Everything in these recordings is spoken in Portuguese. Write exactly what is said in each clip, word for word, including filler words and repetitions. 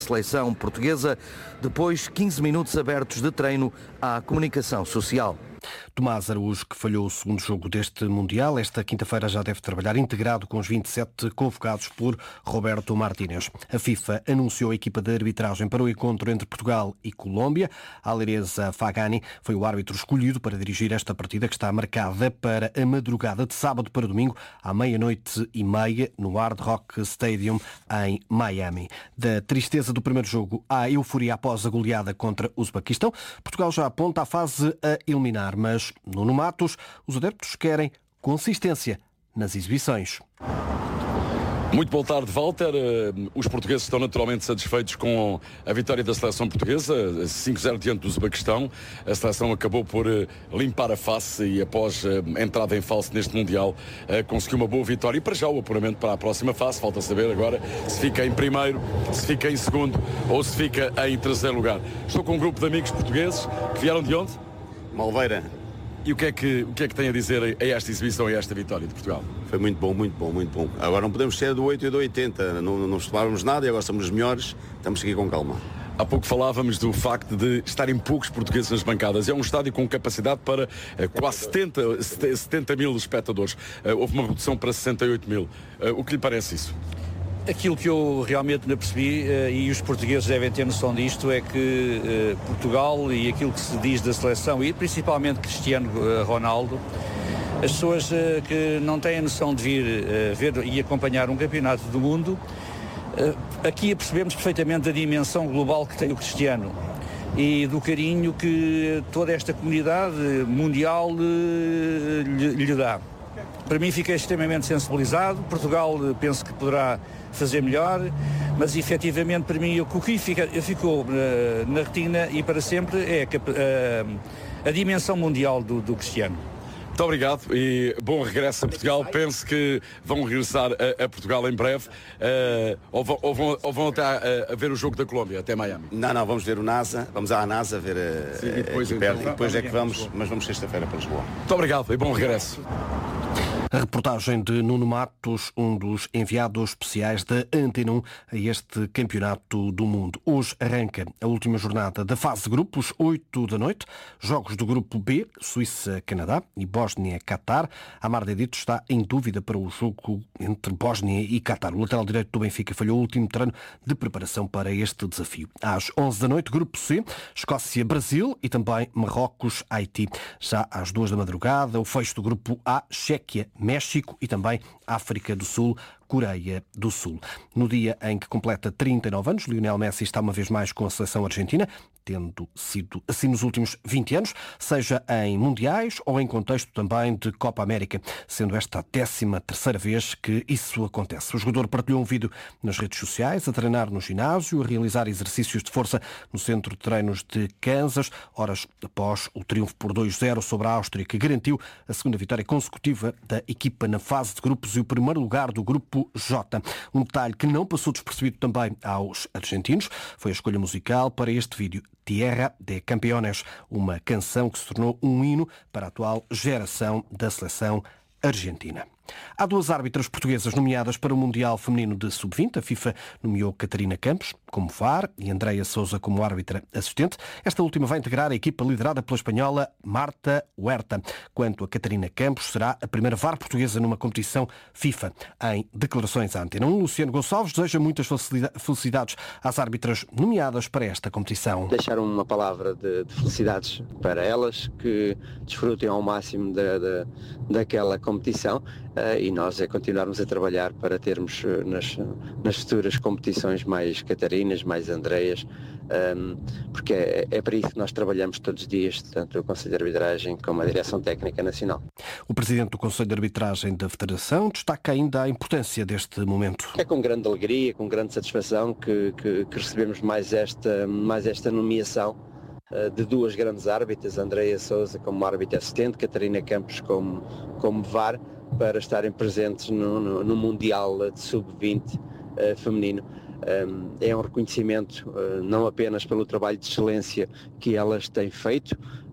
seleção portuguesa, depois quinze minutos abertos de treino à comunicação social. Tomás Araújo, que falhou o segundo jogo deste Mundial, esta quinta-feira já deve trabalhar integrado com os vinte e sete convocados por Roberto Martínez. A FIFA anunciou a equipa de arbitragem para o encontro entre Portugal e Colômbia. Alireza Fagani foi o árbitro escolhido para dirigir esta partida, que está marcada para a madrugada de sábado para domingo, à meia-noite e meia, no Hard Rock Stadium, em Miami. Da tristeza do primeiro jogo à euforia após a goleada contra o Uzbequistão, Portugal já aponta a fase a eliminar, mas Nuno Matos, os adeptos querem consistência nas exibições. Muito boa tarde, Walter. Os portugueses estão naturalmente satisfeitos com a vitória da seleção portuguesa, cinco a zero diante do Uzbequistão. A seleção acabou por limpar a face e, após a entrada em falso neste Mundial, conseguiu uma boa vitória. E para já o apuramento para a próxima fase. Falta saber agora se fica em primeiro, se fica em segundo ou se fica em terceiro lugar. Estou com um grupo de amigos portugueses que vieram de onde? Malveira. E o que, é que, o que é que tem a dizer a esta exibição e a esta vitória de Portugal? Foi muito bom, muito bom, muito bom. Agora não podemos ser do oito e do oitenta, não, não estudávamos nada e agora somos os melhores, estamos aqui com calma. Há pouco falávamos do facto de estarem poucos portugueses nas bancadas. É um estádio com capacidade para eh, quase setenta, setenta mil espectadores. Eh, houve uma redução para sessenta e oito mil. Eh, o que lhe parece isso? Aquilo que eu realmente me apercebi, uh, e os portugueses devem ter noção disto, é que uh, Portugal e aquilo que se diz da seleção, e principalmente Cristiano uh, Ronaldo, as pessoas uh, que não têm a noção de vir uh, ver e acompanhar um campeonato do mundo, uh, aqui percebemos perfeitamente a dimensão global que tem o Cristiano e do carinho que toda esta comunidade mundial uh, lhe, lhe dá. Para mim fiquei extremamente sensibilizado. Portugal penso que poderá fazer melhor, mas efetivamente para mim o que fica, ficou na, na retina e para sempre é a, a, a dimensão mundial do, do Cristiano. Muito obrigado e bom regresso a Portugal. Penso que vão regressar a, a Portugal em breve, uh, ou, vão, ou, vão, ou vão até a, a ver o jogo da Colômbia, até Miami. Não, não, vamos ver o NASA, vamos à NASA ver a, Sim, e depois, a, então, perto, e depois é que vamos, mas vamos sexta-feira para Lisboa. Muito obrigado e bom regresso. A reportagem de Nuno Matos, um dos enviados especiais da Antena um a este Campeonato do Mundo. Hoje arranca a última jornada da fase de grupos, oito da noite. Jogos do grupo B, Suíça-Canadá e Bósnia-Catar. Amar Dedito está em dúvida para o jogo entre Bósnia e Catar. O lateral direito do Benfica falhou o último treino de preparação para este desafio. Às onze da noite, grupo C, Escócia-Brasil e também Marrocos-Haiti. Já às duas da madrugada, o fecho do grupo A, Chequia, México e também África do Sul, Coreia do Sul. No dia em que completa trinta e nove anos, Lionel Messi está uma vez mais com a seleção argentina, tendo sido assim nos últimos vinte anos, seja em mundiais ou em contexto também de Copa América, sendo esta a décima terceira vez que isso acontece. O jogador partilhou um vídeo nas redes sociais, a treinar no ginásio, a realizar exercícios de força no centro de treinos de Kansas, horas após o triunfo por dois a zero sobre a Áustria, que garantiu a segunda vitória consecutiva da equipa na fase de grupos e o primeiro lugar do grupo J. Um detalhe que não passou despercebido também aos argentinos foi a escolha musical para este vídeo, Tierra de Campeones, uma canção que se tornou um hino para a atual geração da seleção argentina. Há duas árbitras portuguesas nomeadas para o Mundial Feminino de sub vinte. A FIFA nomeou Catarina Campos como V A R e Andreia Sousa como árbitra assistente. Esta última vai integrar a equipa liderada pela espanhola Marta Huerta. Quanto a Catarina Campos, será a primeira V A R portuguesa numa competição FIFA. Em declarações à Antena um, Luciano Gonçalves deseja muitas felicidades às árbitras nomeadas para esta competição. Deixar uma palavra de, de felicidades para elas, que desfrutem ao máximo da, da, daquela competição. Uh, e nós é continuarmos a trabalhar para termos uh, nas, nas futuras competições mais Catarinas, mais Andreias, um, porque é, é para isso que nós trabalhamos todos os dias, tanto o Conselho de Arbitragem como a Direção Técnica Nacional. O Presidente do Conselho de Arbitragem da Federação destaca ainda a importância deste momento. É com grande alegria, com grande satisfação que, que, que recebemos mais esta, mais esta nomeação uh, de duas grandes árbitras, Andreia Sousa como árbitra assistente, Catarina Campos como, como V A R, para estarem presentes no, no, no Mundial de sub vinte uh, feminino. é um reconhecimento não apenas pelo trabalho de excelência que elas têm feito,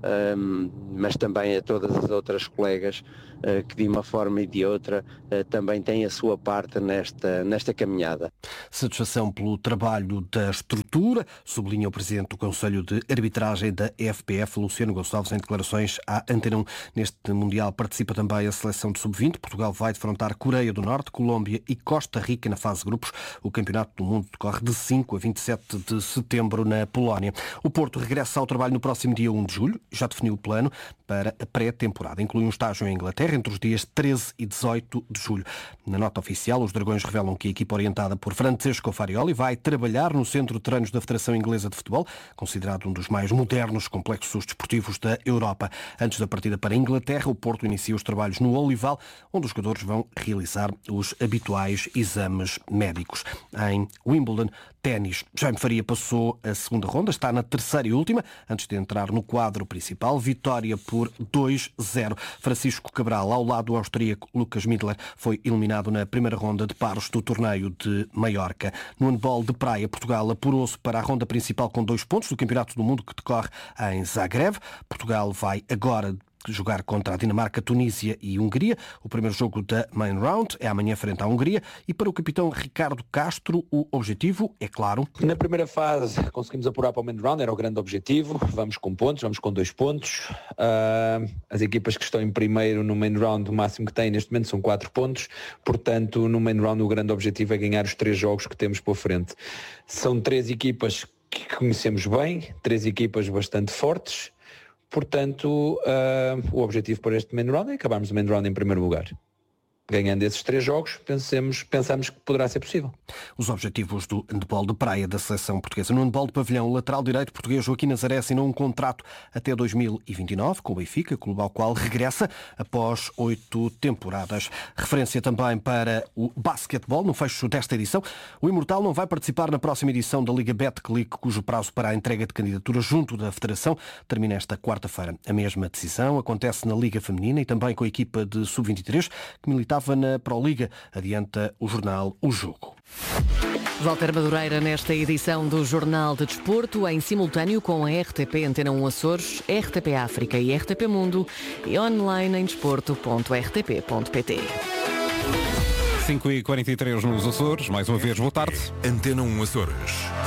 mas também a todas as outras colegas que de uma forma e de outra também têm a sua parte nesta, nesta caminhada. Satisfação pelo trabalho da estrutura, sublinha o Presidente do Conselho de Arbitragem da F P F, Luciano Gonçalves, em declarações à Antena um. Neste Mundial participa também a seleção de sub vinte. Portugal vai defrontar Coreia do Norte, Colômbia e Costa Rica na fase de grupos. O Campeonato do Mundo decorre de cinco a vinte e sete de setembro na Polónia. O Porto regressa ao trabalho no próximo dia um de julho. Já definiu o plano para a pré-temporada. Inclui um estágio em Inglaterra entre os dias treze e dezoito de julho. Na nota oficial, os Dragões revelam que a equipa orientada por Francesco Farioli vai trabalhar no Centro de Treinos da Federação Inglesa de Futebol, considerado um dos mais modernos complexos desportivos da Europa. Antes da partida para a Inglaterra, o Porto inicia os trabalhos no Olival, onde os jogadores vão realizar os habituais exames médicos. Em Wimbledon, ténis, Jaime Faria passou a segunda ronda, está na terceira e última, antes de entrar no quadro principal. Vitória por dois a zero. Francisco Cabral, ao lado do austríaco Lucas Midler, foi eliminado na primeira ronda de paros do torneio de Maiorca. No handball de praia, Portugal apurou-se para a ronda principal com dois pontos do Campeonato do Mundo que decorre em Zagreb. Portugal vai agora jogar contra a Dinamarca, Tunísia e Hungria. O primeiro jogo da Main Round é amanhã frente à Hungria. E para o capitão Ricardo Castro, o objetivo é claro. Na primeira fase conseguimos apurar para o Main Round, era o grande objetivo. Vamos com pontos, vamos com dois pontos. Uh, as equipas que estão em primeiro no Main Round, o máximo que têm neste momento são quatro pontos. Portanto, no Main Round o grande objetivo é ganhar os três jogos que temos pela frente. São três equipas que conhecemos bem, três equipas bastante fortes. Portanto, uh, o objetivo para este main round é acabarmos o main round em primeiro lugar. Ganhando esses três jogos, pensemos, pensamos que poderá ser possível. Os objetivos do handball de praia da seleção portuguesa. No handball de pavilhão, o lateral direito português Joaquim Nazaré assinou um contrato até dois mil e vinte e nove com o Benfica, clube ao qual regressa após oito temporadas. Referência também para o basquetebol, no fecho desta edição. O Imortal não vai participar na próxima edição da Liga Betclic, cujo prazo para a entrega de candidatura junto da Federação termina esta quarta-feira. A mesma decisão acontece na Liga Feminina e também com a equipa de sub vinte e três, que militava na Proliga, adianta o jornal O Jogo. Walter Madureira nesta edição do Jornal de Desporto, em simultâneo com a R T P Antena um Açores, R T P África e R T P Mundo e online em desporto ponto r t p ponto p t. cinco e quarenta e três nos Açores, mais uma vez, boa tarde. Antena um Açores.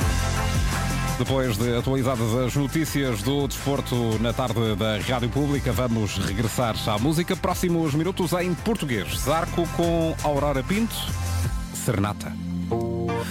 Depois de atualizadas as notícias do desporto na tarde da Rádio Pública, vamos regressar à música. Próximos minutos em português. Zarco com Aurora Pinto, Serenata.